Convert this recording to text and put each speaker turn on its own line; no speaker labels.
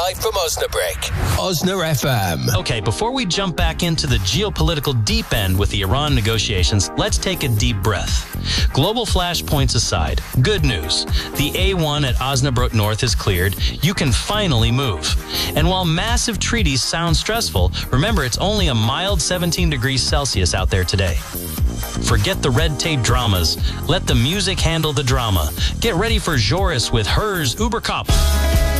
live from Osnabrück. Osna FM.
Okay, before we jump back into the geopolitical deep end with the Iran negotiations, let's take a deep breath. Global flashpoints aside, good news. The A1 at Osnabrück North is cleared. You can finally move. And while massive treaties sound stressful, remember it's only a mild 17 degrees Celsius out there today. Forget the red tape dramas. Let the music handle the drama. Get ready for Joris with Hers Uberkopf.